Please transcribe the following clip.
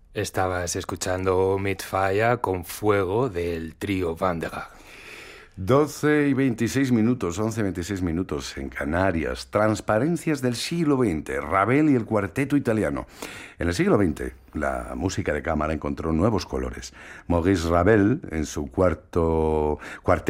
Estabas escuchando Midfire con Fuego del trío Vandegar. 12:26, 11:26 en Canarias. Transparencias del siglo XX, Ravel y el cuarteto italiano. En el siglo XX, la música de cámara encontró nuevos colores. Maurice Ravel, en su cuarteto